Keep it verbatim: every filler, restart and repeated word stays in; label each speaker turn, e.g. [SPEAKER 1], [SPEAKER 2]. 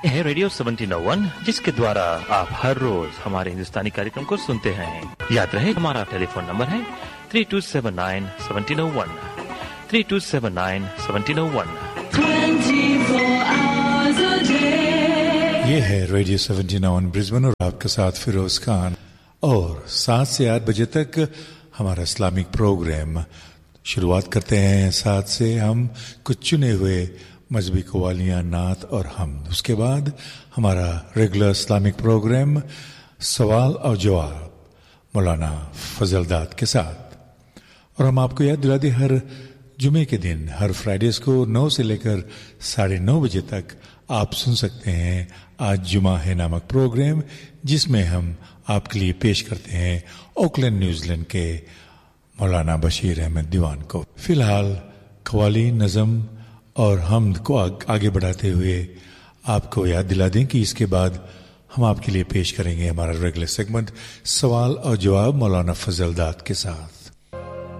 [SPEAKER 1] है radio seventeen ओ one, जिसके द्वारा आप हर रोज हमारे हिंदुस्तानी कार्यक्रम को सुनते हैं। याद रहे हमारा टेलीफोन नंबर है three to seven nine seventeen O one, three to seven nine seventeen O one.
[SPEAKER 2] ये है रेडियो सेवनटीन ओ वन ब्रिस्बेन और आपके साथ फिरोज खान। और सात से आठ बजे तक हमारा इस्लामिक प्रोग्राम शुरुआत करते हैं। सात से हम कुछ चुने हुए मजहबी कवालियाँ, नात और हमद। उसके बाद हमारा रेगुलर इस्लामिक प्रोग्राम सवाल और जवाब मौलाना फजल दाद के साथ। और हम आपको याद दिला दें, हर जुमे के दिन, हर फ्राइडेज को नौ से लेकर साढ़े नौ बजे तक आप सुन सकते हैं आज जुमा है नामक प्रोग्राम, जिसमें हम आपके लिए पेश करते हैं ऑकलैंड न्यूजीलैंड के मौलाना बशीर अहमद दीवान को। फिलहाल कवाली, नज़म और हमद को आगे बढ़ाते हुए आपको याद दिला दें कि इसके बाद हम आपके लिए पेश करेंगे हमारा रेगुलर सेगमेंट सवाल और जवाब मौलाना फजल दाद के साथ।